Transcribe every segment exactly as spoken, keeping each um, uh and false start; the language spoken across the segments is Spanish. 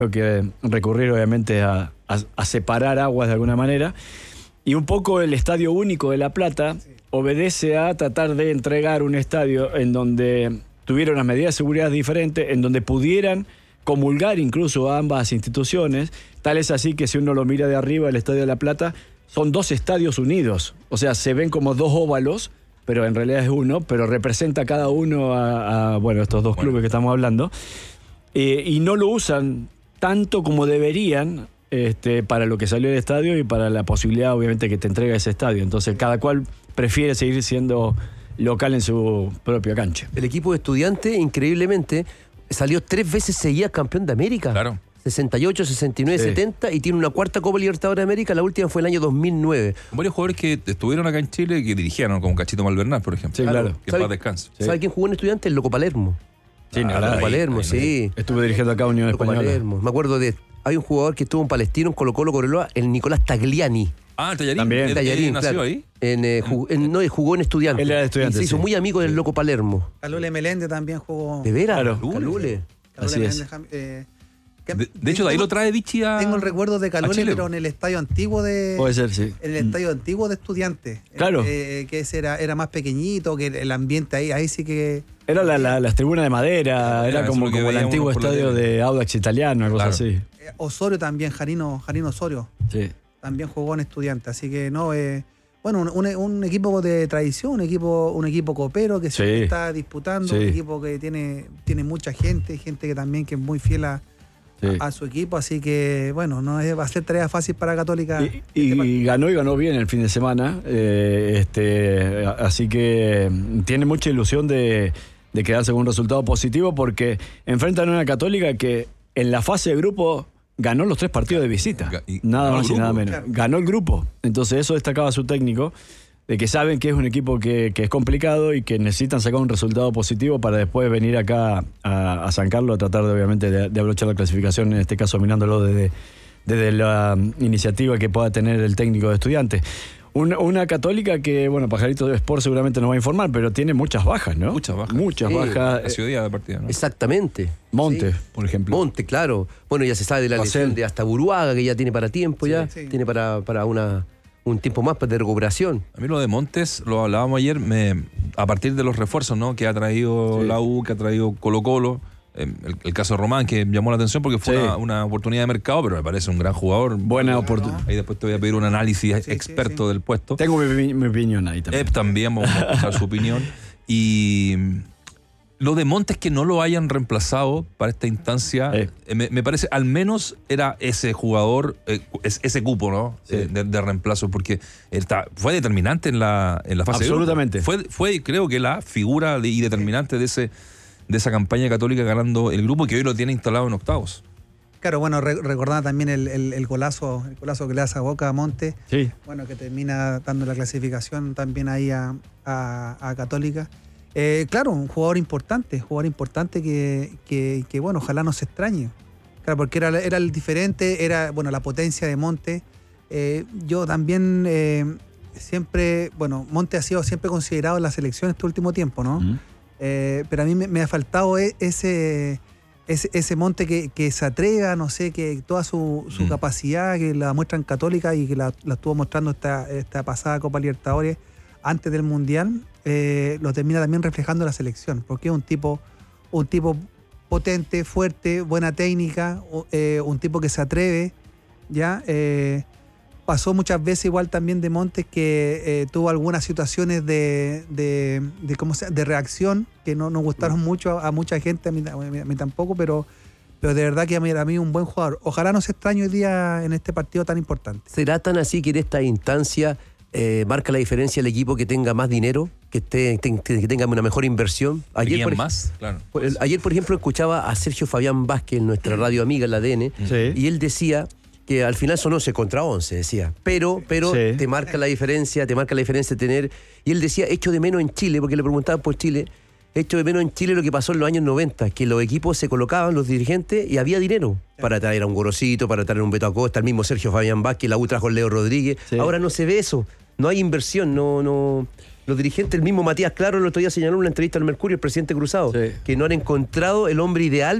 que recurrir obviamente a, a, a separar aguas de alguna manera. Y un poco el Estadio Único de La Plata sí. obedece a tratar de entregar un estadio en donde tuviera unas medidas de seguridad diferentes, en donde pudieran comulgar incluso a ambas instituciones. Tal es así que si uno lo mira de arriba, el Estadio de La Plata, son dos estadios unidos. O sea, se ven como dos óvalos, pero en realidad es uno, pero representa cada uno a, a bueno, estos dos clubes bueno. que estamos hablando. Eh, y no lo usan tanto como deberían este, para lo que salió del estadio y para la posibilidad, obviamente, que te entrega ese estadio. Entonces, cada cual prefiere seguir siendo local en su propia cancha. El equipo de Estudiantes, increíblemente, salió tres veces seguidas campeón de América. Claro. sesenta y ocho, sesenta y nueve, sí. setenta, y tiene una cuarta Copa Libertadores de América. La última fue el año dos mil nueve. Varios jugadores que estuvieron acá en Chile que dirigieron, como Cachito Malvernal, por ejemplo. Sí, claro. Que paz descanse. ¿Sabe quién jugó en Estudiantes? El Loco Palermo. Sí, ah, Loco Palermo, ahí, sí. Estuve dirigiendo acá Unión Loco Española. Palermo. Me acuerdo de... Hay un jugador que estuvo en Palestino, en Colo Colo, Cobreloa, el Nicolás Tagliani. Ah, el Tallarín. También. ¿El, Tallarín, el nació claro. ahí? En, eh, jugó, en, no, jugó en Estudiantes. Él era de Estudiantes, y se hizo sí. muy amigo del Loco Palermo. Calule Meléndez también jugó. ¿De veras? Claro. Calule. Calule Así Meléndez, es. eh, De, de hecho, de ahí lo trae Vichy a... Tengo el recuerdo de Calule, Chile, pero en el estadio antiguo de... Puede ser, sí. En el estadio antiguo de Estudiantes. Claro. Eh, que ese era, era más pequeñito, que el ambiente ahí, ahí sí que... Era la, la, las tribunas de madera, era Era como, eso lo que como el veíamos antiguo por la estadio tele. de Audax Italiano, algo Claro. así. Eh, Osorio también, Jarino, Jarino Osorio, Sí. también jugó en Estudiantes. Así que no, eh, bueno, un, un, un equipo de tradición, un equipo, un equipo copero que Sí. siempre está disputando, Sí. un equipo que tiene, tiene mucha gente, gente que también que es muy fiel a, Sí. a, a su equipo, así que bueno, no es, va a ser tarea fácil para Católica. Y, y- y ganó y ganó bien el fin de semana, eh, este, así que tiene mucha ilusión de, de quedarse con un resultado positivo porque enfrentan a una Católica que en la fase de grupo ganó los tres partidos de visita, Ga- y nada ganó más el y nada grupo. menos. Claro. Ganó el grupo, entonces eso destacaba su técnico, de que saben que es un equipo que, que es complicado y que necesitan sacar un resultado positivo para después venir acá a, a San Carlos a tratar de, obviamente de, de abrochar la clasificación, en este caso mirándolo desde, desde la iniciativa que pueda tener el técnico de Estudiantes. Una, una Católica que, bueno, Pajarito de Sport seguramente nos va a informar, pero tiene muchas bajas, ¿no? Muchas bajas. Muchas Sí. bajas. La ciudad de partida, ¿no? Exactamente. Monte, Sí. por ejemplo. Monte, claro. Bueno, ya se sabe de la Pacel. lesión de hasta Buruaga, que ya tiene para tiempo, ya. sí. Tiene para, para una, un tiempo más de recuperación. A mí lo de Montes, lo hablábamos ayer, me, a partir de los refuerzos, ¿no? Que ha traído Sí. la U, que ha traído Colo Colo. Eh, el, el caso de Román, que llamó la atención porque fue Sí. una, una oportunidad de mercado, pero me parece un gran jugador. Buena Claro, oportunidad. Ahí después te voy a pedir un análisis Sí, sí, experto sí. del puesto. Tengo mi, mi opinión ahí también. Ep también, vamos a escuchar su opinión. Y lo de Montes que no lo hayan reemplazado para esta instancia, Sí. eh, me, me parece, al menos era ese jugador, eh, es- ese cupo, ¿no? Sí. Eh, de, de reemplazo, porque él está, fue determinante en la, en la fase de grupo. Absolutamente. Fue, fue, creo que la figura de- y determinante de ese de esa campaña católica ganando el grupo que hoy lo tiene instalado en octavos. Claro, bueno, re- recordando también el, el, el golazo, el golazo que le hace a Boca a Monte, Sí. bueno, que termina dando la clasificación también ahí a, a- a Católica. Eh, claro, un jugador importante, jugador importante que, que, que, bueno, ojalá no se extrañe. Claro, porque era, era el diferente, era, bueno, la potencia de Monte. Eh, yo también eh, siempre, bueno, Monte ha sido siempre considerado en la selección este último tiempo, ¿no? Mm. Eh, pero a mí me, me ha faltado e- ese, ese, ese Monte que, que se atreva, no sé, que toda su, su Mm. capacidad, que la muestra en Católica y que la, la estuvo mostrando esta, esta pasada Copa Libertadores antes del Mundial, eh, lo termina también reflejando en la selección, porque es un tipo, un tipo potente, fuerte, buena técnica, o- eh, un tipo que se atreve, ¿ya? Eh, pasó muchas veces igual también de Montes que eh, tuvo algunas situaciones de, de, de, ¿cómo se, de reacción que no nos gustaron mucho a, a mucha gente, a mí, a mí- a mí tampoco, pero, pero de verdad que a mí, a mí un buen jugador. Ojalá no se extrañe hoy día en este partido tan importante. ¿Será tan así que en esta instancia eh, marca la diferencia el equipo que tenga más dinero, que, esté, ten- que tenga una mejor inversión? Ayer, ¿Tenían por, más? Claro. por- ayer, por ejemplo, escuchaba a Sergio Fabián Vázquez en nuestra radio amiga, la A D N, Sí. y él decía que al final son once contra once, decía. Pero, pero Sí. te marca la diferencia, te marca la diferencia tener... Y él decía, echo de menos en Chile, porque le preguntaban por Chile, echo de menos en Chile lo que pasó en los años noventa, que los equipos se colocaban, los dirigentes, y había dinero para traer a un Gorosito, para traer a un Beto Acosta, el mismo Sergio Fabián Vázquez, la U trajo a Leo Rodríguez. Sí. Ahora no se ve eso, no hay inversión, no... no los dirigentes, el mismo Matías Claro el otro día señaló en una entrevista al Mercurio, el presidente Cruzado, Sí. que no han encontrado el hombre ideal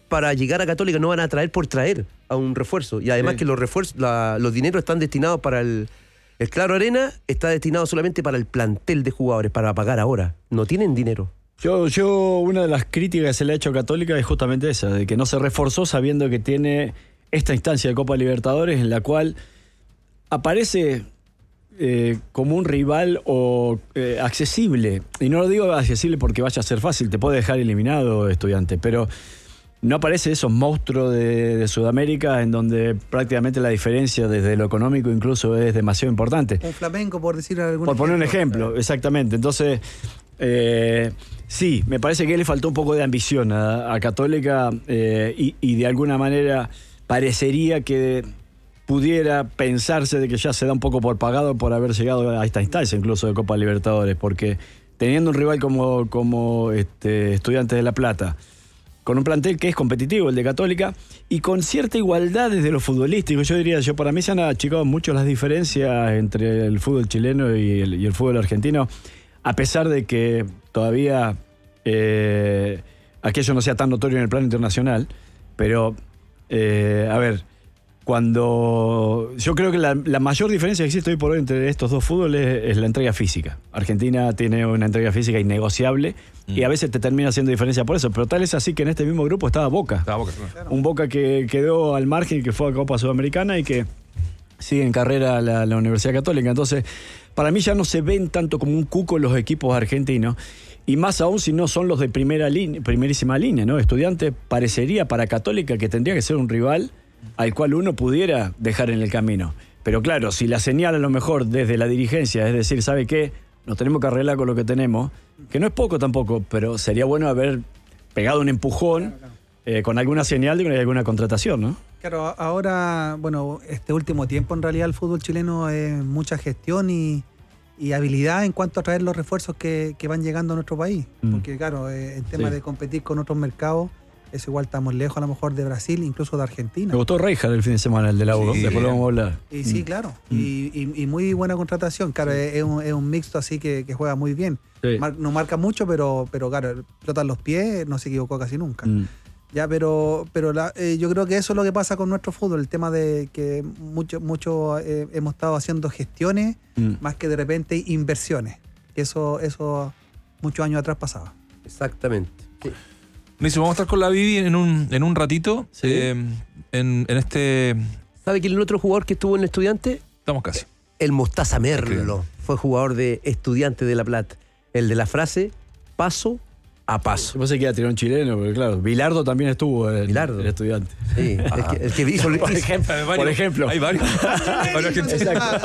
para llegar a Católica, no van a traer por traer a un refuerzo. Y además Sí. que los refuerzos, la- los dineros están destinados para el... El Claro Arena está destinado solamente para el plantel de jugadores, para pagar ahora. No tienen dinero. Yo, yo, una de las críticas que se le ha hecho a Católica es justamente esa, de que no se reforzó sabiendo que tiene esta instancia de Copa Libertadores en la cual aparece eh, como un rival o eh, accesible. Y no lo digo accesible porque vaya a ser fácil, te puede dejar eliminado, Estudiante, pero no aparece esos monstruos de, de Sudamérica en donde prácticamente la diferencia desde lo económico incluso es demasiado importante. Un Flamengo, por decir algún Por poner un ejemplo, exactamente. Entonces, eh, sí, me parece que le faltó un poco de ambición a, a Católica eh, y, y de alguna manera parecería que pudiera pensarse de que ya se da un poco por pagado por haber llegado a esta instancia incluso de Copa Libertadores, porque teniendo un rival como, como este, Estudiantes de La Plata, con un plantel que es competitivo, el de Católica, y con cierta igualdad desde lo futbolístico. Yo diría, yo para mí se han achicado mucho las diferencias entre el fútbol chileno y el, y el fútbol argentino, a pesar de que todavía eh, aquello no sea tan notorio en el plano internacional. Pero, eh, a ver, cuando yo creo que la, la mayor diferencia que existe hoy por hoy entre estos dos fútboles es, es la entrega física. Argentina tiene una entrega física innegociable mm. y a veces te termina haciendo diferencia por eso, pero tal es así que en este mismo grupo estaba Boca. Estaba Boca, claro. Un Boca que quedó al margen y que fue a Copa Sudamericana y que sigue en carrera la, la Universidad Católica. Entonces, para mí ya no se ven tanto como un cuco los equipos argentinos, y más aún si no son los de primera línea, primerísima línea, ¿no? Estudiante parecería para Católica que tendría que ser un rival al cual uno pudiera dejar en el camino. Pero claro, si la señal a lo mejor desde la dirigencia, es decir, ¿sabe qué? Nos tenemos que arreglar con lo que tenemos, que no es poco tampoco, pero sería bueno haber pegado un empujón eh, con alguna señal de que hay alguna contratación, ¿no? Claro, ahora, bueno, este último tiempo en realidad el fútbol chileno es mucha gestión y, y habilidad en cuanto a traer los refuerzos que, que van llegando a nuestro país. Mm. Porque claro, eh, en tema sí. de competir con otros mercados, eso igual estamos lejos a lo mejor de Brasil, incluso de Argentina. Me gustó Reijard el fin de semana, el de la U, sí, después lo vamos a hablar. Y sí, claro, mm. y, y, y muy buena contratación, claro, sí. es, es, un, es un mixto así que, que juega muy bien. Sí. Mar, no marca mucho, pero, pero claro, pelota en los pies, no se equivocó casi nunca. Mm. Ya, pero, pero la, eh, yo creo que eso es lo que pasa con nuestro fútbol, el tema de que mucho, mucho eh, hemos estado haciendo gestiones mm. más que de repente inversiones, que eso, eso muchos años atrás pasaba. Exactamente. Sí. Niso, vamos a estar con la Vivi en un, en un ratito. Sí. Eh, en, en este. ¿Sabe quién es el otro jugador que estuvo en el Estudiante? Estamos casi. El Mostaza Merlo. Fue jugador de Estudiante de La Plata. El de la frase paso a paso. Yo pensé que iba a tirar un chileno, porque claro, Bilardo también estuvo en Bilardo. el Estudiante. Sí, el que, el que hizo, por, ejemplo, hay varios, por ejemplo. Hay varios. varios que Exacto.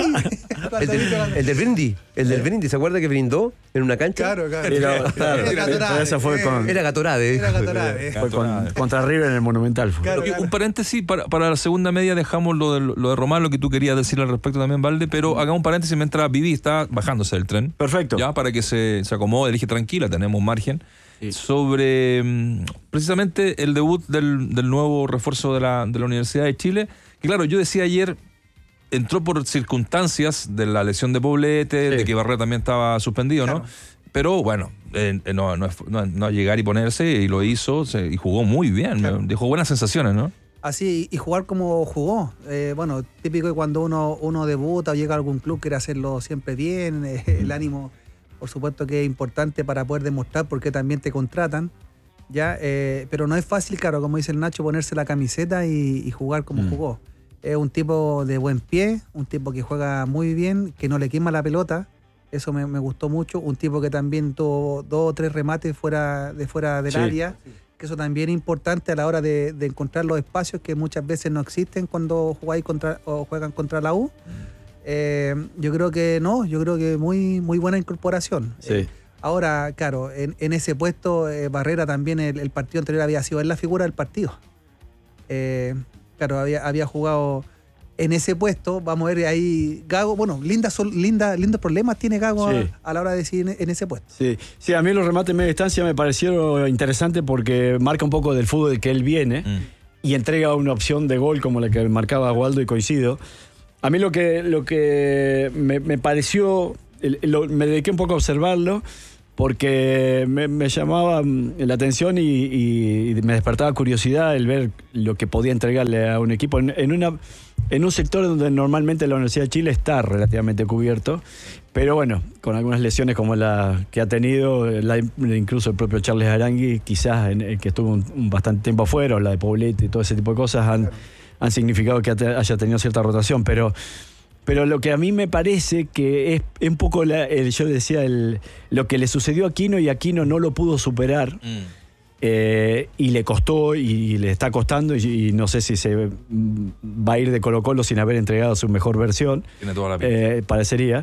el, del, el del Brindis. El del Brindis. ¿Se acuerda que brindó en una cancha? Claro, claro. Era, claro, era pero esa fue con, era Gatorade. Era Gatorade. Fue con, contra River en el Monumental. Claro, claro. claro. Un paréntesis, para, para la segunda media dejamos lo de, lo de Román, lo que tú querías decir al respecto también, Valde, pero hagamos un paréntesis mientras Vivi está bajándose del tren. Perfecto. Ya, para que se, se acomode, elige tranquila, tenemos margen. Sí. Sobre um, precisamente el debut del, del nuevo refuerzo de la, de la Universidad de Chile, que claro, yo decía ayer, entró por circunstancias de la lesión de Poblete, sí. de que Barrera también estaba suspendido, claro. ¿no? Pero bueno, eh, no, no, no, no llegar y ponerse, y lo hizo, se, y jugó muy bien, claro. me dejó buenas sensaciones, ¿no? Así, y jugar como jugó. Eh, bueno, típico que cuando uno, uno debuta o llega a algún club quiere hacerlo siempre bien, eh, mm. el ánimo... Por supuesto que es importante para poder demostrar por qué también te contratan, ya, eh, pero no es fácil, claro, como dice el Nacho, ponerse la camiseta y, y jugar como mm. jugó. Es un tipo de buen pie, un tipo que juega muy bien, que no le quema la pelota, eso me, me gustó mucho. Un tipo que también tuvo dos o tres remates fuera de fuera del sí. área, que eso también es importante a la hora de, de encontrar los espacios que muchas veces no existen cuando jugáis contra, o juegan contra la U. Mm. Eh, yo creo que no, yo creo que muy, muy buena incorporación. Sí. Eh, ahora, claro, en, en ese puesto, eh, Barrera también, el, el partido anterior había sido en la figura del partido. Eh, claro, había, había jugado en ese puesto. Vamos a ver ahí, Gago, bueno, linda, linda, lindos problemas tiene Gago sí. a, a la hora de decir en, en ese puesto. Sí. sí, a mí los remates en media distancia me parecieron interesantes porque marca un poco del fútbol del que él viene mm. y entrega una opción de gol como la que marcaba Waldo, y coincido. A mí lo que, lo que me, me pareció, lo, me dediqué un poco a observarlo porque me, me llamaba la atención y, y, y me despertaba curiosidad el ver lo que podía entregarle a un equipo en, en, una, en un sector donde normalmente la Universidad de Chile está relativamente cubierto, pero bueno, con algunas lesiones como la que ha tenido, la, incluso el propio Charles Arangui, quizás en, en que estuvo un, un bastante tiempo afuera, o la de Poblete y todo ese tipo de cosas han, han significado que haya tenido cierta rotación, pero... Pero lo que a mí me parece que es, es un poco, la, el, yo decía, el, lo que le sucedió a Aquino y Aquino no lo pudo superar. Mm. Eh, y le costó y, y le está costando y, y no sé si se va a ir de Colo-Colo sin haber entregado su mejor versión. Tiene toda la pinta. Eh, parecería.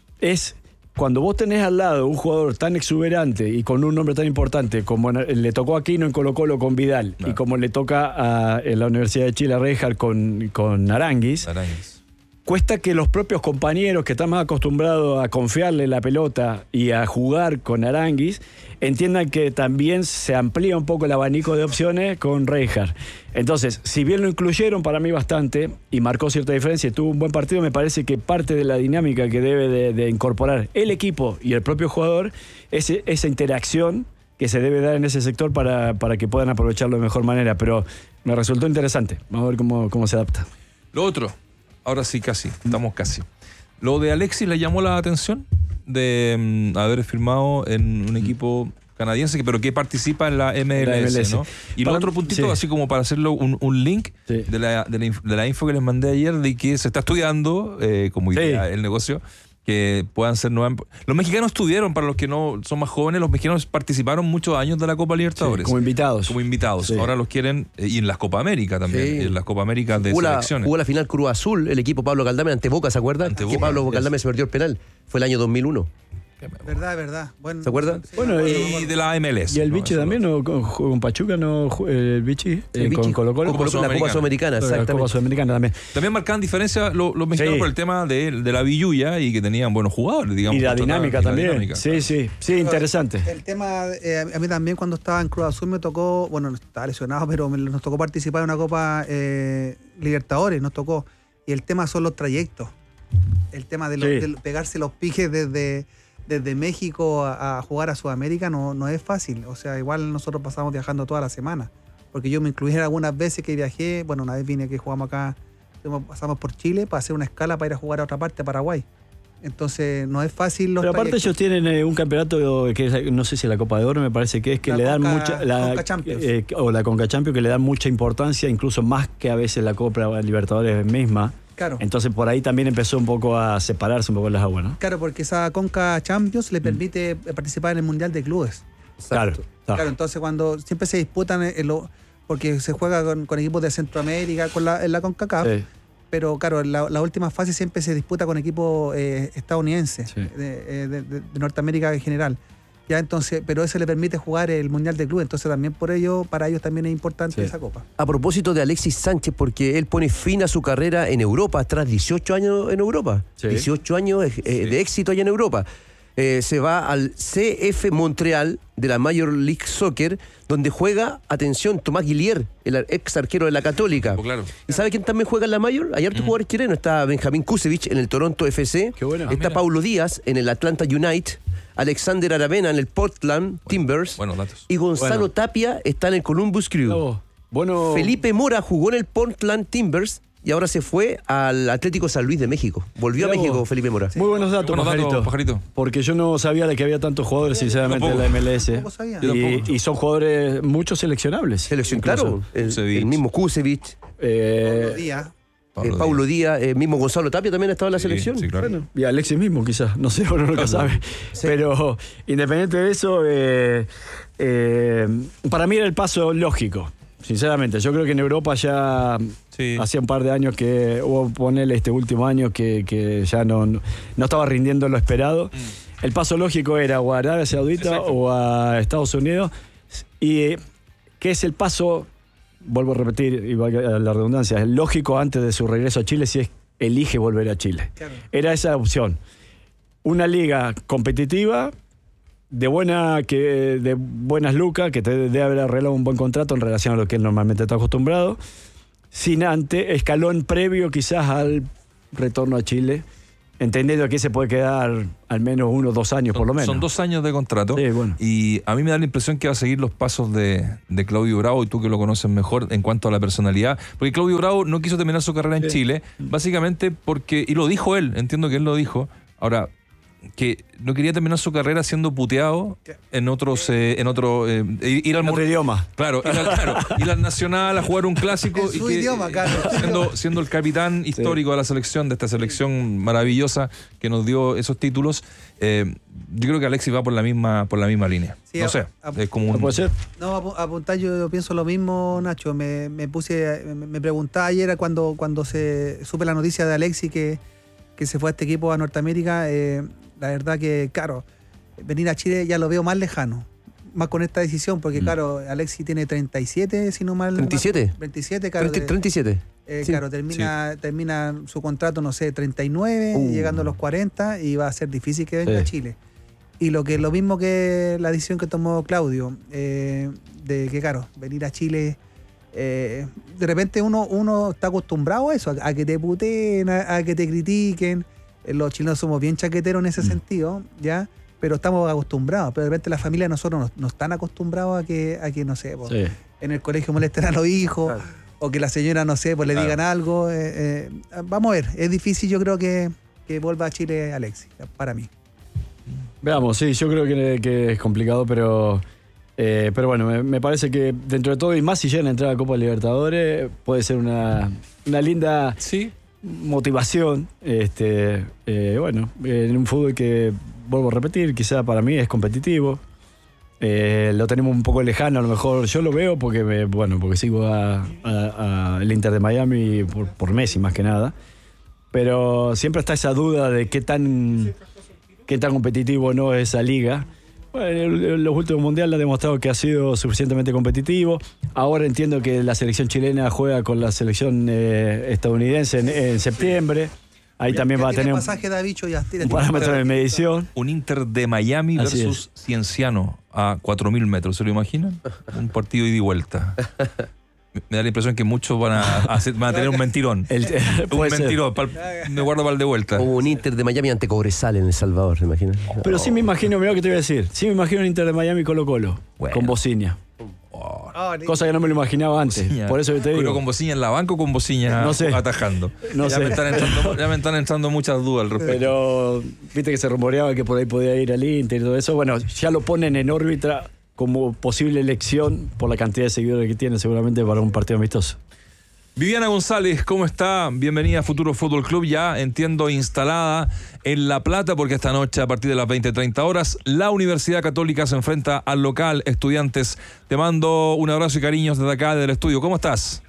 Es cuando vos tenés al lado un jugador tan exuberante y con un nombre tan importante como le tocó a Aquino en Colo-Colo con Vidal no. y como le toca a, en la Universidad de Chile a Reinhardt con, con Aránguiz. Aránguiz. Cuesta que los propios compañeros que están más acostumbrados a confiarle la pelota y a jugar con Aránguiz entiendan que también se amplía un poco el abanico de opciones con Reinhardt. Entonces, si bien lo incluyeron para mí bastante y marcó cierta diferencia y tuvo un buen partido, me parece que parte de la dinámica que debe de, de incorporar el equipo y el propio jugador es esa interacción que se debe dar en ese sector para, para que puedan aprovecharlo de mejor manera. Pero me resultó interesante. Vamos a ver cómo, cómo se adapta. Lo otro... Ahora sí, casi, estamos casi. Lo de Alexis le llamó la atención de um, haber firmado en un equipo canadiense, pero que participa en la M L S, la M L S. ¿no? Y el otro puntito, sí. así como para hacerlo un, un link sí. de, la, de, la, de la info que les mandé ayer, de que se está estudiando eh, como idea sí. el negocio, que puedan ser nuevas. Los mexicanos estuvieron, para los que no son más jóvenes, los mexicanos participaron muchos años de la Copa Libertadores. Sí, como invitados. Como invitados. Sí. Ahora los quieren, eh, y en las Copa América también, sí. y en las Copa América de jugó selecciones. La, jugó la final Cruz Azul, el equipo Pablo Caldame ante Boca, ¿se acuerdan? Ante que Boca, Pablo Caldame yes. se perdió el penal. Fue el año dos mil uno. Verdad, verdad. Bueno, ¿se acuerdan? Sí, bueno, y de la M L S. Y el ¿no? Vichy también, ¿no? Con, con Pachuca, ¿no? El Vichy, el eh, Vichy con Colo-Colo. Con Colo-Colo, la Copa Sudamericana, exactamente. La Copa Sudamericana también. También marcaban diferencia los, los mexicanos sí. por el tema de, de la billulla y que tenían buenos jugadores, digamos. Y la dinámica y también. La dinámica, sí, claro. sí, sí, interesante. El tema, eh, a mí también cuando estaba en Cruz Azul me tocó, bueno, estaba lesionado, pero me, nos tocó participar en una Copa eh, Libertadores, nos tocó. Y el tema son los trayectos. El tema de, los, sí. de pegarse los piques desde... desde México a, a jugar a Sudamérica no, no es fácil. O sea, igual nosotros pasamos viajando toda la semana. Porque yo me incluí algunas veces que viajé. Bueno, una vez vine que jugamos acá, pasamos por Chile para hacer una escala para ir a jugar a otra parte, a Paraguay. Entonces, no es fácil los Pero aparte trayectos. ellos tienen eh, un campeonato que es, no sé si la Copa de Oro me parece que es, que la le dan Conca, mucha... La Conca Champions. Eh, o la Conca Champions, que le dan mucha importancia, incluso más que a veces la Copa Libertadores misma. Claro. Entonces por ahí también empezó un poco a separarse un poco las aguas, ¿no? Claro, porque esa Conca Champions le permite mm. participar en el Mundial de Clubes. Claro, claro. Claro, entonces cuando siempre se disputan, en lo, porque se juega con, con equipos de Centroamérica, con la, en la CONCACAF, sí. pero claro, la, la última fase siempre se disputa con equipos eh, estadounidenses, sí. de, de, de, de Norteamérica en general. Ya, entonces, pero eso le permite jugar el Mundial de Club, entonces también por ello, para ellos también es importante sí. esa copa. A propósito de Alexis Sánchez, porque él pone fin a su carrera en Europa, tras dieciocho años en Europa, sí. dieciocho años eh, sí. de éxito allá en Europa. Eh, se va al C F Montreal de la Major League Soccer, donde juega, atención, Tomás Guillier, el ex arquero de la Católica. Oh, claro. ¿Y sabe quién también juega en la Major? Hay hartos mm. jugadores chilenos. Está Benjamín Kusevich en el Toronto F C. Qué bueno. Está ah, Paulo Díaz en el Atlanta United. Alexander Aravena en el Portland Timbers. Buenos datos. Y Gonzalo bueno. Tapia está en el Columbus Crew. No, bueno. Felipe Mora jugó en el Portland Timbers y ahora se fue al Atlético San Luis de México. Volvió Bravo. a México Felipe Mora. Sí. Muy buenos datos, buenos pajarito. datos, pajarito. Porque yo no sabía de que había tantos jugadores, sinceramente, en la M L S. Y, y son jugadores muchos seleccionables. Selección, claro. El, el mismo Kusevich. Eh, Paulo Díaz. Paulo, eh, Paulo Díaz, el mismo Gonzalo Tapia también ha estado en la sí, selección. Sí, claro. Bueno, y Alexis mismo, quizás. No sé, uno nunca sabe. Sí. Pero independiente de eso, eh, eh, para mí era el paso lógico. Sinceramente, yo creo que en Europa ya sí. hacía un par de años que hubo, ponerle este último año que, que ya no, no estaba rindiendo lo esperado. Mm. El paso lógico era o a Arabia Saudita Exacto. o a Estados Unidos. Y que es el paso, vuelvo a repetir, y valga la redundancia, es lógico antes de su regreso a Chile si es elige volver a Chile. Claro. Era esa opción. Una liga competitiva, de buena que de buenas lucas, que te debe haber arreglado un buen contrato en relación a lo que él normalmente está acostumbrado, sin antes, escalón previo quizás al retorno a Chile, entendiendo que se puede quedar al menos uno o dos años Son, por lo menos. son dos años de contrato. Sí, bueno. Y a mí me da la impresión que va a seguir los pasos de, de Claudio Bravo, y tú que lo conoces mejor en cuanto a la personalidad. Porque Claudio Bravo no quiso terminar su carrera en Sí. Chile, básicamente porque, y lo dijo él, entiendo que él lo dijo, ahora, que no quería terminar su carrera siendo puteado en otros, eh, en otro, eh, ir al En otro mun- idioma. Claro, ir al, claro, ir al Nacional a jugar un clásico. En su y que, idioma, claro. Siendo, siendo el capitán histórico de la selección, de esta selección maravillosa que nos dio esos títulos, eh, yo creo que Alexis va por la misma, por la misma línea. Sí, no a- sé, a- es como un... ¿Puede ser? No, apu- apuntar, yo, yo pienso lo mismo, Nacho. Me, me puse, me, me preguntaba ayer cuando, cuando se supe la noticia de Alexis que, que se fue a este equipo a Norteamérica. Eh, la verdad que, claro, venir a Chile ya lo veo más lejano. Más con esta decisión, porque, Mm. claro, Alexis tiene treinta y siete, si no mal. ¿treinta y siete? veintisiete, claro. treinta de- treinta y siete. eh, sí, claro, termina, termina su contrato, no sé, treinta y nueve, Uh. llegando a los cuarenta, y va a ser difícil que venga Sí. a Chile. Y lo que lo mismo que la decisión que tomó Claudio, eh, de que, claro, venir a Chile, eh, de repente uno, uno está acostumbrado a eso, a, a que te puteen, a, a que te critiquen. Eh, Los chilenos somos bien chaqueteros en ese sentido, ¿ya? Pero estamos acostumbrados. Pero de repente las familias de nosotros no, no están acostumbrados a que, a que no sé, po, Sí. en el colegio molesten a los hijos, Claro. o que la señora, no sé, pues le Claro. digan algo. eh, eh, vamos a ver, es difícil, yo creo que, que vuelva a Chile Alexis, para mí. Veamos, sí, yo creo que, que es complicado, pero eh, pero bueno, me, me parece que dentro de todo, y más si llegan a entrar a Copa Libertadores, puede ser una, una linda Sí, motivación. Este, eh, bueno, en un fútbol que, vuelvo a repetir, quizá para mí es competitivo. Eh, lo tenemos un poco lejano, a lo mejor yo lo veo porque me, bueno, porque sigo a, a- a el Inter de Miami por, por Messi más que nada. Pero siempre está esa duda de qué tan, qué tan competitivo no es esa liga. Bueno, en el- los últimos mundiales ha demostrado que ha sido suficientemente competitivo. Ahora entiendo que la selección chilena juega con la selección eh, estadounidense en, en septiembre. Ahí también Ya va a tiene tener un, pasaje de bicho, ya tira, un tira. parámetro de medición. un Inter de Miami Así versus Cienciano a cuatro mil metros, ¿se lo imaginan? Un partido ida y vuelta. Me me da la impresión que muchos van a, hacer- van a tener un mentirón. El- un puede ser. mentirón, pa'l- me guardo para el de vuelta. Hubo un Inter de Miami ante Cobresal en El Salvador, ¿se imaginan? Pero sí me imagino, mirá lo que te voy a decir. Sí me imagino un Inter de Miami Colo Colo. Bueno. Con Bociña. Oh, Ah, ni- Cosa que no me lo imaginaba antes. Bociña. Por eso que te digo. ¿Pero con Bociña en la banca o con Bociña No sé. atajando? No ya, sé. Me están entrando, ya me están entrando muchas dudas al respecto. Pero viste que se rumoreaba que por ahí podía ir al Inter y todo eso. Bueno, ya lo ponen en órbita como posible elección por la cantidad de seguidores que tiene seguramente para un partido amistoso. Viviana González, ¿cómo está? Bienvenida a Futuro Fútbol Club, ya entiendo instalada en La Plata, porque esta noche a partir de las veinte treinta horas la Universidad Católica se enfrenta al local Estudiantes. Te mando un abrazo y cariños desde acá del estudio. ¿Cómo estás?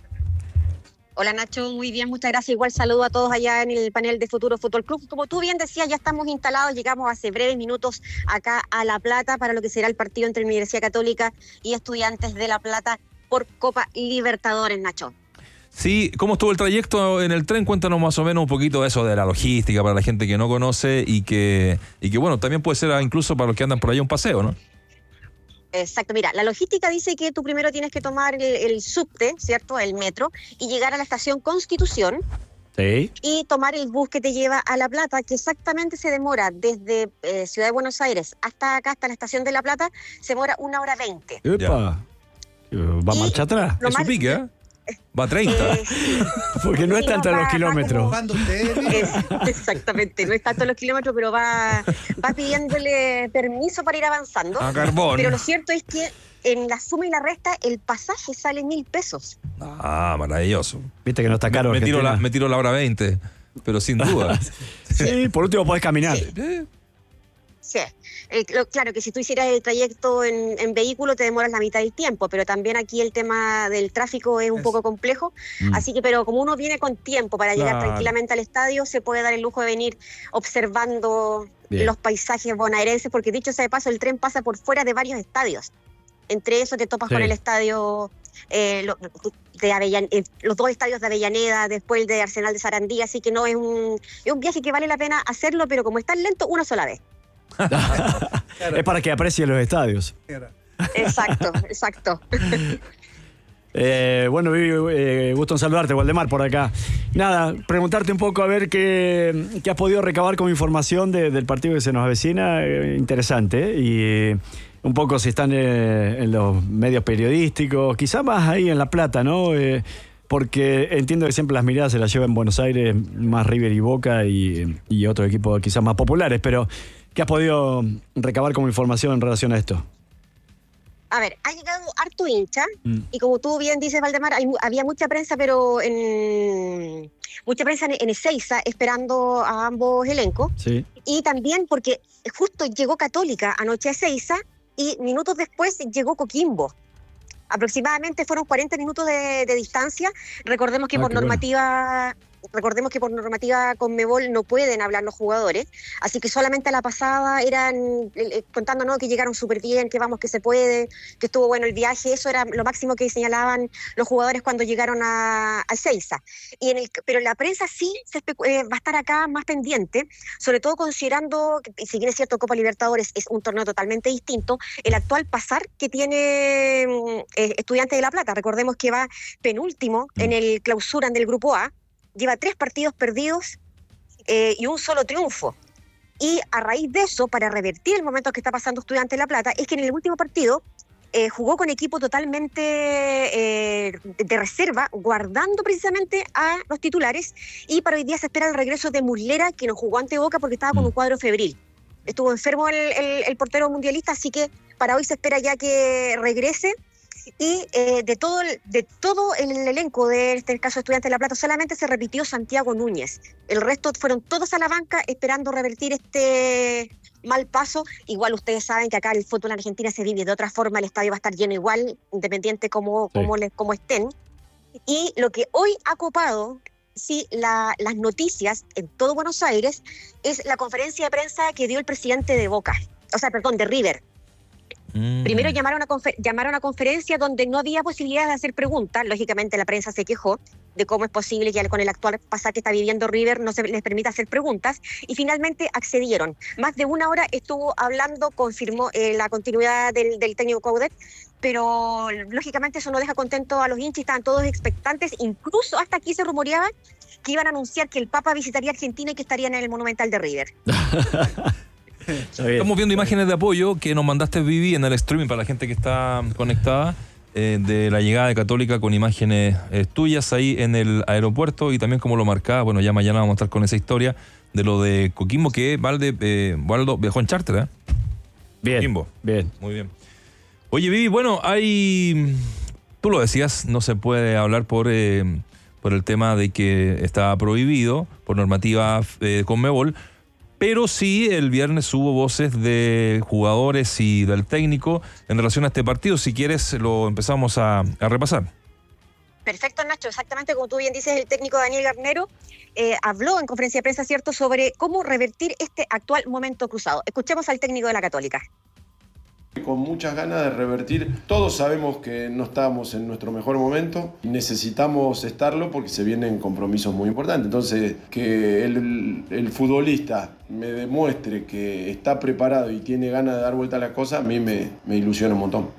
Hola Nacho, muy bien, muchas gracias. Igual saludo a todos allá en el panel de Futuro Fútbol Club. Como tú bien decías, ya estamos instalados, llegamos hace breves minutos acá a La Plata para lo que será el partido entre Universidad Católica y Estudiantes de La Plata por Copa Libertadores, Nacho. Sí, ¿cómo estuvo el trayecto en el tren? Cuéntanos más o menos un poquito de eso, de la logística para la gente que no conoce y que, y que bueno, también puede ser incluso para los que andan por allá un paseo, ¿no? Exacto, mira, la logística dice que tú primero tienes que tomar el, el subte, ¿cierto?, el metro, y llegar a la estación Constitución Sí. y tomar el bus que te lleva a La Plata, que exactamente se demora desde eh, Ciudad de Buenos Aires hasta acá, hasta la estación de La Plata, se demora una hora veinte. Epa. ¿Va a Y- marcha atrás? Lo Es un más- pique, ¿eh? Va a treinta. Eh, sí. Porque no Sí, está no, entre va- los va kilómetros. como- ¿Cuándo ustedes? Es- exactamente, no es tanto los kilómetros, pero va, va pidiéndole permiso para ir avanzando. A carbón. Pero lo cierto es que en la suma y la resta el pasaje sale mil pesos. Ah, maravilloso. Viste que no está caro. me, tiro la, Argentina. me tiro la hora veinte, pero sin duda. Sí, por último podés caminar. Eh, Sí, el- lo- claro que si tú hicieras el trayecto en, en vehículo te demoras la mitad del tiempo, pero también aquí el tema del tráfico es un Es- poco complejo, Mm. así que pero como uno viene con tiempo para llegar Claro. tranquilamente al estadio, se puede dar el lujo de venir observando Bien. los paisajes bonaerenses, porque dicho sea de paso, el tren pasa por fuera de varios estadios. Entre eso te topas Sí. con el estadio, eh, lo- de Avellan- eh, los dos estadios de Avellaneda, después el de Arsenal de Sarandí, así que no es un, es un viaje que vale la pena hacerlo, pero como es tan lento, una sola vez. Es para que aprecien los estadios. Exacto, exacto. Eh, bueno, Vivi, eh, gusto en saludarte, Waldemar, por acá. Nada, preguntarte un poco a ver qué, qué has podido recabar como información de, del partido que se nos avecina. Eh, interesante, ¿eh? Y eh, un poco si están eh, en los medios periodísticos, quizá más ahí en La Plata, ¿no? Eh, porque entiendo que siempre las miradas se las lleva en Buenos Aires, más River y Boca y, y otros equipos quizás más populares, pero ¿qué has podido recabar como información en relación a esto? A ver, ha llegado harto hincha, mm. y como tú bien dices, Valdemar, hay, había mucha prensa, pero en mucha prensa en, en Ezeiza, esperando a ambos elencos. Sí. Y también porque justo llegó Católica anoche a Ezeiza, y minutos después llegó Coquimbo. Aproximadamente fueron cuarenta minutos de, de distancia. Recordemos que ah, por normativa... Bueno. Recordemos que por normativa Conmebol no pueden hablar los jugadores, así que solamente a la pasada eran eh, contándonos que llegaron súper bien, que vamos, que se puede, que estuvo bueno el viaje. Eso era lo máximo que señalaban los jugadores cuando llegaron a, a Ezeiza. Y en el, pero la prensa sí se especu- eh, va a estar acá más pendiente, sobre todo considerando, que, si bien es cierto, Copa Libertadores es un torneo totalmente distinto, el actual pasar que tiene eh, Estudiantes de La Plata. Recordemos que va penúltimo en el clausura del Grupo A, lleva tres partidos perdidos eh, y un solo triunfo. Y a raíz de eso, para revertir el momento que está pasando Estudiantes de La Plata, es que en el último partido eh, jugó con equipo totalmente eh, de reserva, guardando precisamente a los titulares, y para hoy día se espera el regreso de Muslera, que no jugó ante Boca porque estaba con un cuadro febril. Estuvo enfermo el, el, el portero mundialista, así que para hoy se espera ya que regrese. Y eh, de todo el, de todo el elenco de este caso de Estudiantes de La Plata solamente se repitió Santiago Núñez. El resto fueron todos a la banca esperando revertir este mal paso. Igual ustedes saben que acá el fútbol en Argentina se vive de otra forma, el estadio va a estar lleno igual, independiente como, sí. como, les, como estén. Y lo que hoy ha copado sí, la, las noticias en todo Buenos Aires es la conferencia de prensa que dio el presidente de Boca, o sea, perdón, de River. Mm. Primero llamaron a, confer- llamaron a conferencia donde no había posibilidad de hacer preguntas. Lógicamente la prensa se quejó de cómo es posible que con el actual pasar que está viviendo River no se les permita hacer preguntas, y finalmente accedieron. Más de una hora estuvo hablando, confirmó eh, la continuidad del, del técnico Coudet, pero lógicamente eso no deja contento a los hinchas, estaban todos expectantes. Incluso hasta aquí se rumoreaba que iban a anunciar que el Papa visitaría Argentina y que estarían en el Monumental de River. Estamos viendo imágenes de apoyo que nos mandaste, Vivi, en el streaming para la gente que está conectada, eh, de la llegada de Católica, con imágenes eh, tuyas ahí en el aeropuerto, y también como lo marcaba, bueno, ya mañana vamos a estar con esa historia de lo de Coquimbo, que Valde, eh, Waldo viajó en charter, ¿eh? Bien, Coquimbo. bien. Muy bien. Oye, Vivi, bueno, hay... Tú lo decías, no se puede hablar por, eh, por el tema de que está prohibido por normativa eh, Conmebol, pero sí el viernes hubo voces de jugadores y del técnico en relación a este partido. Si quieres, lo empezamos a, a repasar. Perfecto, Nacho. Exactamente como tú bien dices, el técnico Daniel Garnero eh, habló en conferencia de prensa, ¿cierto?, sobre cómo revertir este actual momento cruzado. Escuchemos al técnico de la Católica. Con muchas ganas de revertir. Todos sabemos que no estamos en nuestro mejor momento y necesitamos estarlo porque se vienen compromisos muy importantes. Entonces, que el, el futbolista me demuestre que está preparado y tiene ganas de dar vuelta a las cosas, a mí me, me ilusiona un montón.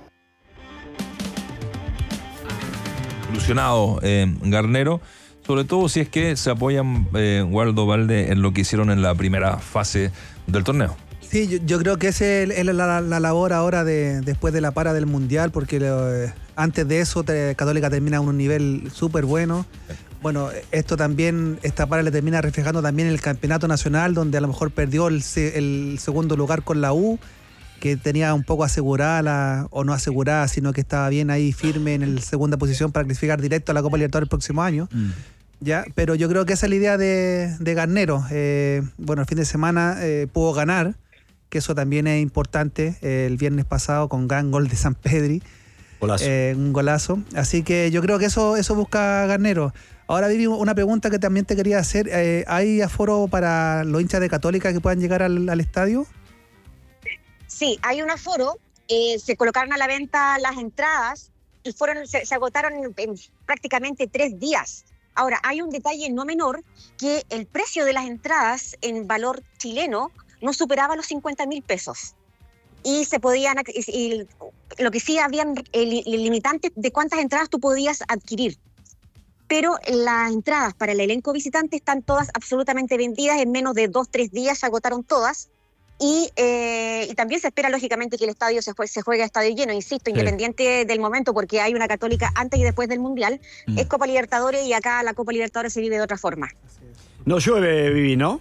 Ilusionado eh, Garnero, sobre todo si es que se apoyan eh, Waldo, Valde, en lo que hicieron en la primera fase del torneo. Sí, yo, yo creo que esa es la, la labor ahora de, después de la para del Mundial, porque lo, eh, antes de eso te, Católica termina a un nivel súper bueno. Bueno, esto también, esta para le termina reflejando también el campeonato nacional, donde a lo mejor perdió el, el segundo lugar con la U, que tenía un poco asegurada, la, o no asegurada, sino que estaba bien ahí firme en la segunda posición para clasificar directo a la Copa Libertadores el próximo año. Mm. Ya, pero yo creo que esa es la idea de, de Garnero. Eh, bueno, el fin de semana eh, pudo ganar, que eso también es importante, eh, el viernes pasado con gran gol de Sampedri. Golazo. Eh, un golazo. Así que yo creo que eso, eso busca Garnero. Ahora, Vivi, una pregunta que también te quería hacer. Eh, ¿Hay aforo para los hinchas de Católica que puedan llegar al, al estadio? Sí, hay un aforo. Eh, se colocaron a la venta las entradas y fueron se, se agotaron en, en prácticamente tres días. Ahora, hay un detalle no menor, que el precio de las entradas en valor chileno no superaba los cincuenta mil pesos. y se podían, y, y lo que sí habían el, el limitante de cuántas entradas tú podías adquirir. Pero las entradas para el elenco visitante están todas absolutamente vendidas, en menos de dos, tres días se agotaron todas. Y, eh, y también se espera, lógicamente, que el estadio se, se juegue a estadio lleno, insisto, sí. Independiente del momento, porque hay una Católica antes y después del Mundial. Mm. Es Copa Libertadores y acá la Copa Libertadores se vive de otra forma. No llueve, Vivi, ¿no?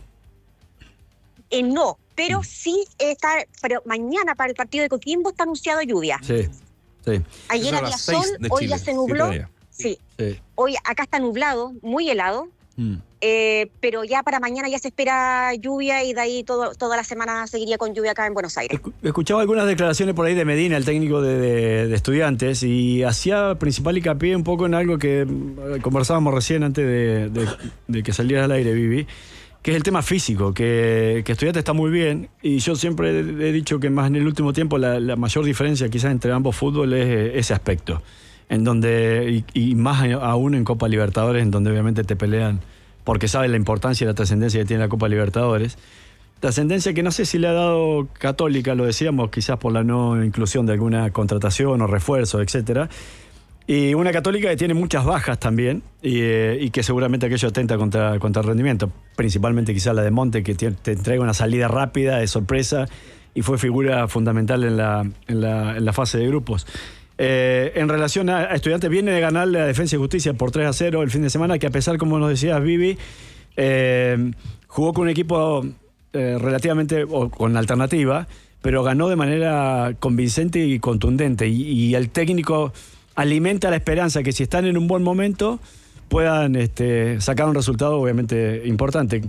Eh, no, pero mm. sí está, pero mañana para el partido de Coquimbo está anunciado lluvia. Sí, sí. Ayer había sol, hoy ya se nubló. Sí. sí, hoy acá está nublado, muy helado. Mm. Eh, pero ya para mañana ya se espera lluvia y de ahí todo, toda la semana seguiría con lluvia acá en Buenos Aires. Escuchaba algunas declaraciones por ahí de Medina, el técnico de, de, de Estudiantes, y hacía principal hincapié un poco en algo que conversábamos recién antes de, de, de que saliera al aire, Vivi, que es el tema físico, que, que Estudiantes está muy bien, y yo siempre he dicho que más en el último tiempo la, la mayor diferencia quizás entre ambos fútbol es ese aspecto, en donde, y, y más aún en Copa Libertadores, en donde obviamente te pelean porque saben la importancia y la trascendencia que tiene la Copa Libertadores. Trascendencia que no sé si le ha dado Católica, lo decíamos, quizás por la no inclusión de alguna contratación o refuerzo, etcétera. Y una Católica que tiene muchas bajas también, y, eh, y que seguramente aquello atenta contra, contra el rendimiento. Principalmente quizás la de Monte, que te, te entrega una salida rápida, de sorpresa, y fue figura fundamental en la, en la, en la fase de grupos. Eh, en relación a, a Estudiantes, viene de ganarle a Defensa y Justicia por tres a cero el fin de semana, que a pesar, como nos decías, Vivi, eh, jugó con un equipo eh, relativamente, o con alternativa, pero ganó de manera convincente y contundente, y, y el técnico alimenta la esperanza que si están en un buen momento puedan este, sacar un resultado obviamente importante.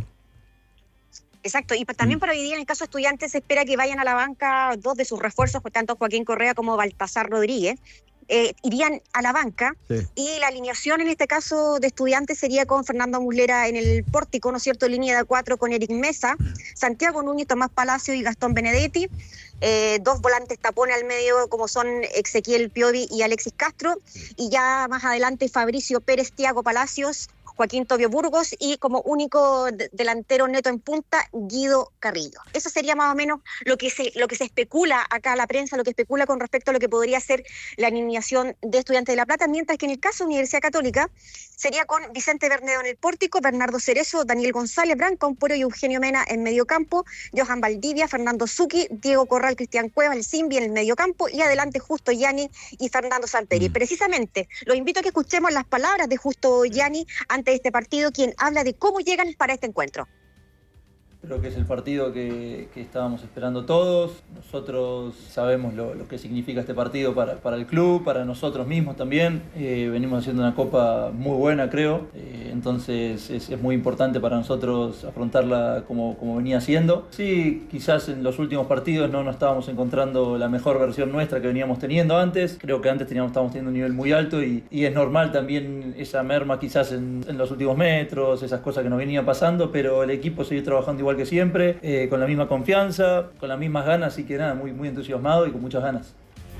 Exacto, y también para hoy día en el caso de Estudiantes se espera que vayan a la banca dos de sus refuerzos, tanto Joaquín Correa como Baltasar Rodríguez, eh, irían a la banca, sí. Y la alineación en este caso de Estudiantes sería con Fernando Muslera en el pórtico, ¿no es cierto?, línea de cuatro con Eric Mesa, Santiago Núñez, Tomás Palacio y Gastón Benedetti, eh, dos volantes tapones al medio como son Ezequiel Piovi y Alexis Castro, y ya más adelante Fabricio Pérez, Thiago Palacios, Joaquín Tobio Burgos y como único de- delantero neto en punta, Guido Carrillo. Eso sería más o menos lo que se lo que se especula acá la prensa, lo que especula con respecto a lo que podría ser la alineación de Estudiantes de La Plata, mientras que en el caso de Universidad Católica sería con Vicente Bernedo en el pórtico, Bernardo Cerezo, Daniel González, Branco Ampuero y Eugenio Mena en medio campo, Johan Valdivia, Fernando Zucchi, Diego Corral, Cristian Cuevas, el Simbi en el medio campo y adelante Justo Gianni y Fernando Samperi. Mm. Precisamente, los invito a que escuchemos las palabras de Justo Gianni ante este partido, quien habla de cómo llegan para este encuentro. Creo que es el partido que, que estábamos esperando todos. Nosotros sabemos lo, lo que significa este partido para, para el club, para nosotros mismos también. Eh, venimos haciendo una copa muy buena, creo. Eh, entonces es, es muy importante para nosotros afrontarla como, como venía siendo. Sí, quizás en los últimos partidos no nos estábamos encontrando la mejor versión nuestra que veníamos teniendo antes. Creo que antes teníamos, estábamos teniendo un nivel muy alto y, y es normal también esa merma quizás en, en los últimos metros, esas cosas que nos venían pasando, pero el equipo sigue trabajando igual que siempre, eh, con la misma confianza, con las mismas ganas, así que nada, muy, muy entusiasmado y con muchas ganas.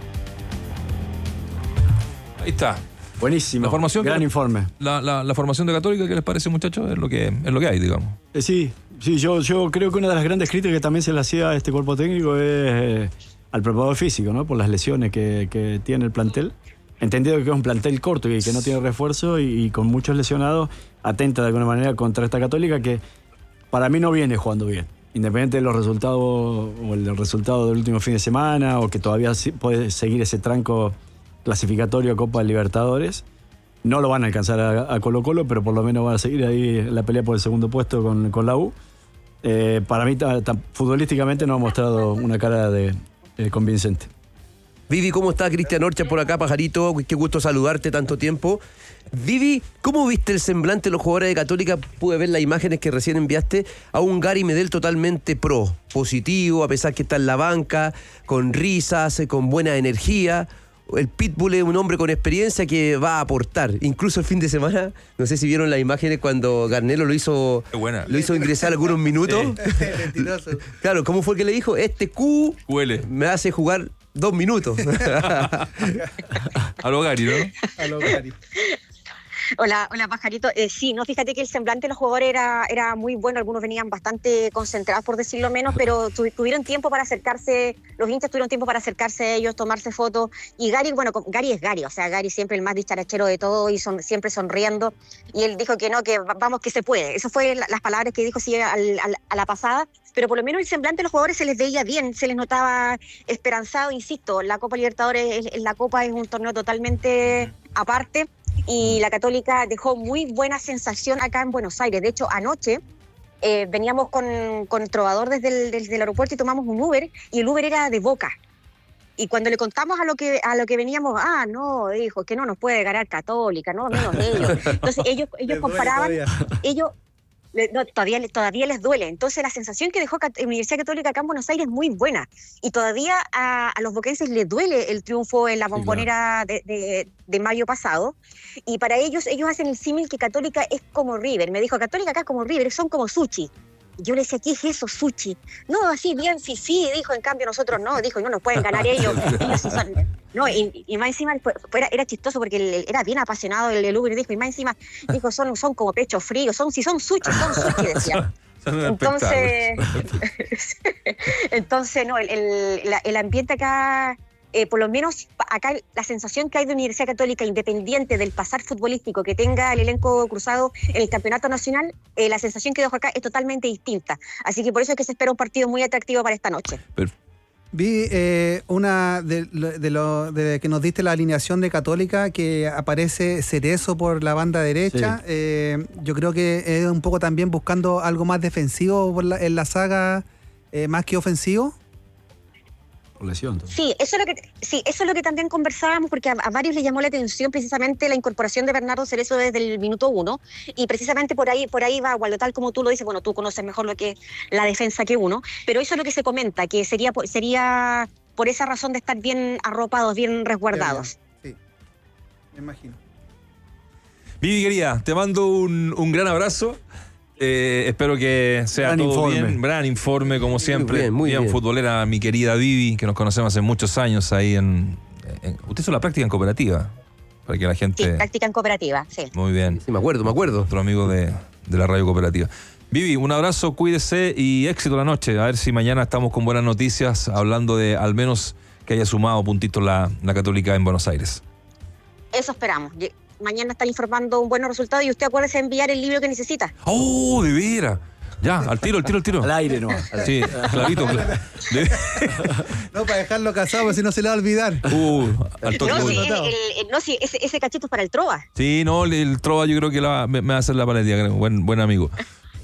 Ahí está. Buenísimo. La formación Gran que, informe. La, la, la formación de Católica, ¿qué les parece, muchachos? Es lo que, es lo que hay, digamos. Eh, sí, sí, yo, yo creo que una de las grandes críticas que también se le hacía a este cuerpo técnico es eh, al preparador físico, ¿no? Por las lesiones que, que tiene el plantel. Entendido que es un plantel corto y que no tiene refuerzo y, y con muchos lesionados, atenta de alguna manera contra esta Católica que para mí no viene jugando bien. Independiente de los resultados o el resultado del último fin de semana o que todavía puede seguir ese tranco clasificatorio a Copa Libertadores, no lo van a alcanzar a, a Colo Colo, pero por lo menos van a seguir ahí en la pelea por el segundo puesto con, con la U. Eh, para mí, ta, ta, futbolísticamente no ha mostrado una cara de, de convincente. Vivi, ¿cómo está? Cristian Orcha por acá, pajarito. Qué gusto saludarte tanto tiempo. Vivi, ¿cómo viste el semblante de los jugadores de Católica? Pude ver las imágenes que recién enviaste a un Gary Medel totalmente pro, positivo, a pesar que está en la banca, con risas, con buena energía. El Pitbull es un hombre con experiencia que va a aportar. Incluso el fin de semana, no sé si vieron las imágenes cuando Garnelo lo hizo, buena. lo hizo ingresar algunos minutos. Sí. Claro, ¿cómo fue que le dijo? Este Q Huele. me hace jugar dos minutos. A lo Gary, ¿no? A lo Gary. Hola, hola Pajarito. Eh, sí, no, fíjate que el semblante de los jugadores era, era muy bueno, algunos venían bastante concentrados, por decirlo menos, pero tu, tuvieron tiempo para acercarse, los hinchas tuvieron tiempo para acercarse a ellos, tomarse fotos, y Gary, bueno, Gary es Gary, o sea, Gary siempre el más dicharachero de todo y son, siempre sonriendo, y él dijo que no, que vamos, que se puede. Eso fue la, las palabras que dijo sí, al, al, a la pasada, pero por lo menos el semblante de los jugadores se les veía bien, se les notaba esperanzado, insisto, la Copa Libertadores, la Copa es un torneo totalmente aparte, y la Católica dejó muy buena sensación acá en Buenos Aires. De hecho, anoche eh, veníamos con, con Trovador desde el, desde el aeropuerto y tomamos un Uber, y el Uber era de Boca. Y cuando le contamos a lo que a lo que veníamos, ah, no, dijo, que no nos puede ganar Católica, no, menos ellos. Entonces ellos, ellos comparaban, ellos... No, todavía, todavía les duele. Entonces la sensación que dejó la Universidad Católica acá en Buenos Aires es muy buena, y todavía a, a los boquenses les duele el triunfo en la Bombonera sí, claro. de, de, de mayo pasado, y para ellos ellos hacen el símil que Católica es como River. Me dijo, Católica acá es como River, son como sushi. Yo le decía, ¿qué es eso, sushi? No, así bien fifí, dijo, en cambio nosotros no, dijo, no nos pueden ganar ellos. ellos sí son... No, y, y más encima era, era chistoso porque él, era bien apasionado el, el Uber, dijo, y más encima dijo, son, son como pecho frío, son, si son sushi, son sushi, decía. Entonces, entonces no, el, el, la, el ambiente acá, eh, por lo menos acá la sensación que hay de Universidad Católica, independiente del pasar futbolístico que tenga el elenco cruzado en el campeonato nacional, eh, la sensación que dejo acá es totalmente distinta. Así que por eso es que se espera un partido muy atractivo para esta noche. Perfecto. Vi eh, una de, de, lo, de que nos diste la alineación de Católica, que aparece Cerezo por la banda derecha. Sí. Eh, yo creo que es un poco también buscando algo más defensivo por la, en la saga, eh, más que ofensivo. Por lesión. Sí, eso es lo que, sí, eso es lo que también conversábamos, porque a, a varios les llamó la atención precisamente la incorporación de Bernardo Cerezo desde el minuto uno, y precisamente por ahí, por ahí va, Waldo, tal como tú lo dices, bueno, tú conoces mejor lo que es la defensa que uno, pero eso es lo que se comenta, que sería, sería por esa razón de estar bien arropados, bien resguardados. Sí, me imagino. Vivi, querida, te mando un, un gran abrazo. Eh, espero que sea gran todo informe. bien. Gran informe, como siempre. Muy bien, muy bien, bien. futbolera, mi querida Vivi, que nos conocemos hace muchos años ahí en... en usted hizo la práctica en cooperativa, para que la gente... Sí, práctica en cooperativa, sí. Muy bien. Sí, me acuerdo, me acuerdo. Otro amigo de, de la radio cooperativa. Vivi, un abrazo, cuídese y éxito la noche. A ver si mañana estamos con buenas noticias, hablando de al menos que haya sumado puntitos la, la Católica en Buenos Aires. Eso esperamos. Mañana están informando un buen resultado, y usted acuérdese de enviar el libro que necesita. ¡Oh, de veras! Ya, al tiro, al tiro, al tiro. Al aire, ¿no? Sí, clarito. De... No, para dejarlo casado, si no se le va a olvidar. Uh, al toque. No, sí, el, el, el, no, sí ese, ese cachito es para el Trova. Sí, no, el, el Trova yo creo que la, me, me va a hacer la paletía, buen, buen amigo.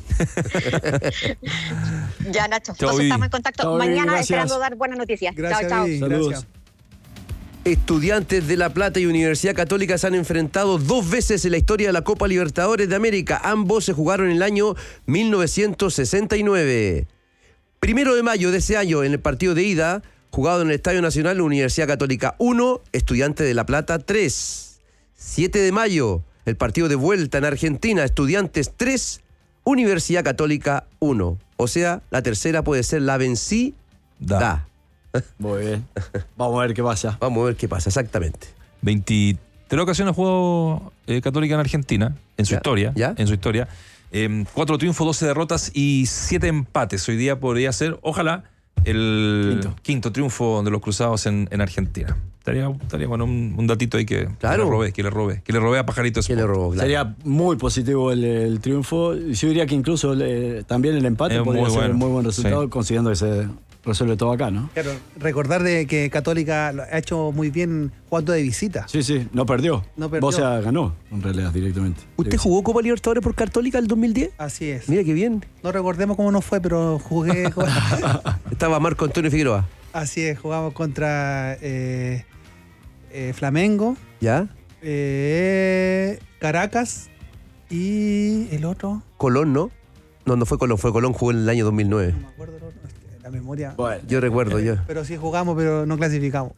Ya, Nacho. Chao, Entonces Vivi. estamos en contacto Chao, mañana, Vivi, esperando dar buenas noticias. Gracias, chao, chao. Vivi, Saludos. gracias. Estudiantes de La Plata y Universidad Católica se han enfrentado dos veces en la historia de la Copa Libertadores de América. Ambos se jugaron en el año mil novecientos sesenta y nueve. Primero de mayo de ese año, en el partido de ida, jugado en el Estadio Nacional, Universidad Católica uno, Estudiantes de La Plata tres. siete de mayo, el partido de vuelta en Argentina, Estudiantes tres, Universidad Católica uno. O sea, la tercera puede ser la vencida. Da. Muy bien. Vamos a ver qué pasa. Vamos a ver qué pasa, exactamente. veintitrés ocasiones jugó eh, Católica en Argentina, en su Ya, historia. ya. En su historia. Eh, cuatro triunfos, doce derrotas y siete empates. Hoy día podría ser, ojalá, el Quinto. quinto triunfo de los cruzados en, en Argentina. Estaría, estaría bueno un, un datito ahí que, Claro. que le robé, que le robé, que le robé a Pajarito ¿Quién Sport. le robó? Claro. Sería muy positivo el, el triunfo. Yo diría que incluso eh, también el empate Es podría muy ser bueno. un muy buen resultado, Sí. considerando que se resuelve todo acá, ¿no? Claro, recordar de que Católica lo ha hecho muy bien jugando de visita. Sí, sí, no perdió. No perdió. Vos ya ganó, en realidad, directamente. ¿Usted jugó Copa Libertadores por Católica el dos mil diez? Así es. Mira qué bien. No recordemos cómo nos fue, pero jugué. con- Estaba Marco Antonio Figueroa. Así es, jugamos contra eh, eh, Flamengo, ¿Ya? eh, Caracas y el otro. Colón, ¿no? No, no fue Colón, fue Colón, jugó en el año dos mil nueve. No me acuerdo el otro. Es que la memoria. Bueno, Yo recuerdo, yo. Pero sí jugamos, pero no clasificamos.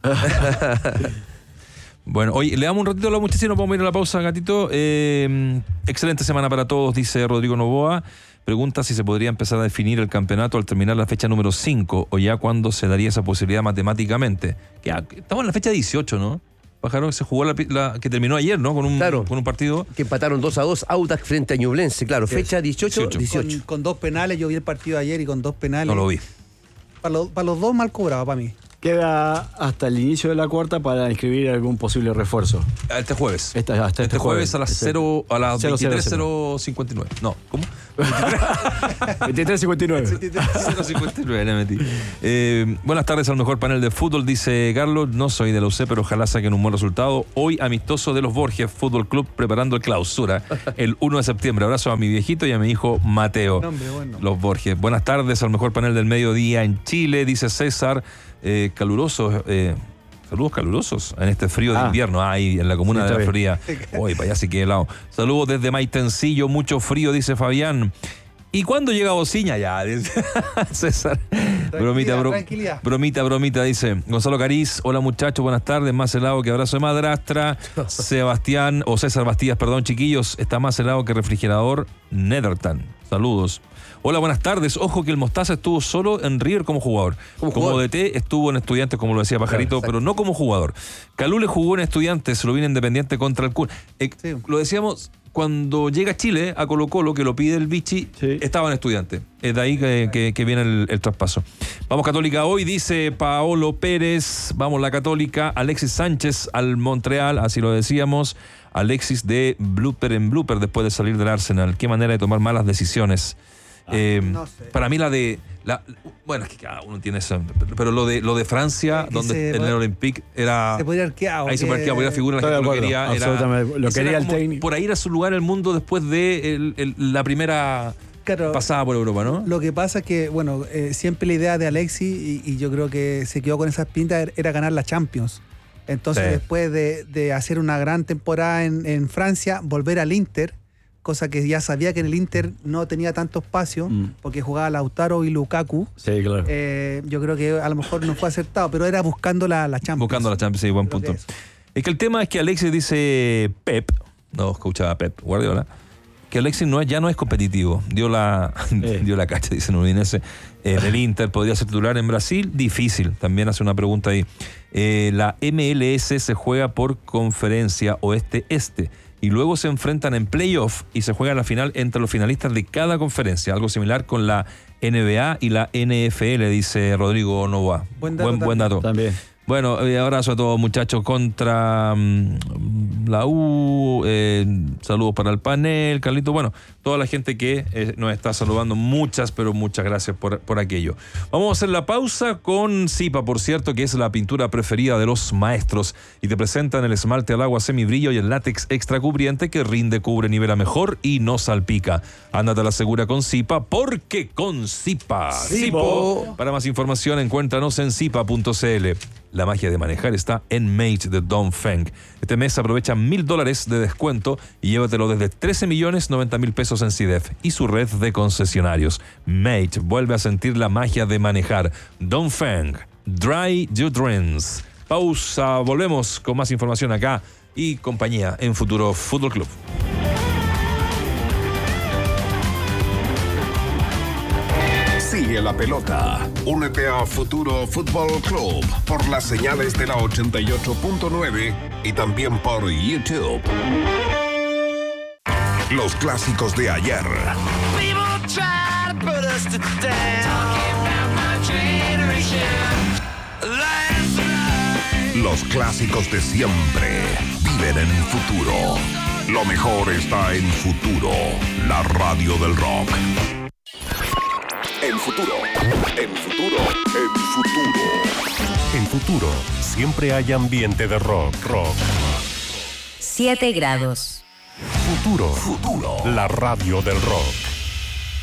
Bueno, oye, le damos un ratito a la muchacha y nos vamos a ir a la pausa, gatito. Eh, excelente semana para todos, dice Rodrigo Novoa. Pregunta si se podría empezar a definir el campeonato al terminar la fecha número cinco o ya cuando se daría esa posibilidad matemáticamente. Que, ah, estamos en la fecha dieciocho, ¿no? Pájaro, se jugó la, la que terminó ayer, ¿no? Con un, claro, con un partido. Que empataron dos a dos Audax frente a Ñublense, claro, fecha dieciocho dieciocho. Con, con dos penales, yo vi el partido ayer y con dos penales. No lo vi. Para los, para los dos mal cobrados, para mí. Queda hasta el inicio de la cuarta para inscribir algún posible refuerzo. Este jueves. Esta, hasta este, este jueves, jueves a las cero, a las veintitrés cero cincuenta y nueve. No, ¿cómo? veintitrés cincuenta y nueve. cero cincuenta y nueve le metí. Eh, buenas tardes al mejor panel de fútbol, dice Carlos. No soy de la U C, pero ojalá saquen un buen resultado. Hoy amistoso de los Borges Fútbol Club preparando el clausura el uno de septiembre. Abrazo a mi viejito y a mi hijo Mateo. Nombre, bueno. Los Borges. Buenas tardes al mejor panel del mediodía en Chile, dice César. Eh, calurosos, eh, saludos calurosos en este frío de ah, invierno, ahí en la comuna sí, de La bien. Florida. Uy, para allá sí que helado. Saludos desde Maitencillo, mucho frío, dice Fabián. ¿Y cuándo llega Bociña? Ya, dice César. Bromita, bro, bromita, bromita, dice Gonzalo Cariz. Hola muchachos, buenas tardes. Más helado que abrazo de madrastra. Sebastián, o César Bastías, perdón, chiquillos. Está más helado que refrigerador Netherton. Saludos. Hola, buenas tardes. Ojo que el Mostaza estuvo solo en River como jugador. Como, como jugador. D T estuvo en Estudiantes, como lo decía Pajarito, claro, pero no como jugador. Calule jugó en Estudiantes, lo vino Independiente contra el Kun. Eh, sí. Lo decíamos, cuando llega a Chile, a Colo Colo, que lo pide el Vichy, sí, estaba en Estudiantes. Es de ahí que, que, que viene el, el traspaso. Vamos Católica hoy, dice Paolo Pérez. Vamos la Católica. Alexis Sánchez al Montreal, así lo decíamos. Alexis de blooper en blooper después de salir del Arsenal. Qué manera de tomar malas decisiones. Eh, no sé. Para mí la de la, bueno, es que cada uno tiene eso, pero lo de lo de Francia, es donde en el Olympique era se podría arquear, ahí se podría arquear, podría figurar, la gente lo quería, era, lo quería el técnico. Por ahí era su lugar en el mundo después de el, el, la primera claro, pasada por Europa, ¿no? Lo que pasa es que, bueno, eh, siempre la idea de Alexis, y, y yo creo que se quedó con esas pintas, era ganar la Champions. Entonces, sí, después de, de hacer una gran temporada en, en Francia, volver al Inter, cosa que ya sabía que en el Inter no tenía tanto espacio, mm. porque jugaba Lautaro y Lukaku. Sí, claro. Eh, yo creo que a lo mejor no fue acertado, pero era buscando la, la Champions. Buscando la Champions, sí, buen punto. Es. es que el tema es que Alexis dice Pep, no escuchaba Pep Guardiola, que Alexis no es, ya no es competitivo. Dio la, eh. dio la cacha, dice Udinese. En el Inter podría ser titular en Brasil, difícil. También hace una pregunta ahí. Eh, la M L S se juega por conferencia oeste-este. Y luego se enfrentan en playoff y se juega la final entre los finalistas de cada conferencia. Algo similar con la N B A y la N F L, dice Rodrigo Novoa. Buen dato. Buen, buen dato. También. Bueno, eh, abrazo a todos muchachos contra um, la U, eh, saludos para el panel, Carlito, bueno, toda la gente que eh, nos está saludando, muchas, pero muchas gracias por, por aquello. Vamos a hacer la pausa con Zipa, por cierto, que es la pintura preferida de los maestros, y te presentan el esmalte al agua semibrillo y el látex extra cubriente que rinde, cubre, nivela mejor y no salpica. Ándate a la segura con Zipa, porque con Zipa. Zipo. Para más información, encuéntranos en zipa punto c l. La magia de manejar está en Mate de Dongfeng. Este mes aprovecha mil dólares de descuento y llévatelo desde trece millones noventa mil pesos en C I D E F y su red de concesionarios. Mate vuelve a sentir la magia de manejar. Dongfeng, Dry Your Dreams. Pausa, volvemos con más información acá y compañía en Futuro Fútbol Club. Sigue la pelota. Únete a Futuro Fútbol Club por las señales de la ochenta y ocho punto nueve y también por YouTube. Los clásicos de ayer. Los clásicos de siempre viven en el futuro. Lo mejor está en Futuro, la radio del rock. En Futuro, en Futuro, en Futuro. En Futuro, siempre hay ambiente de rock, rock. Siete grados. Futuro, Futuro, la radio del rock.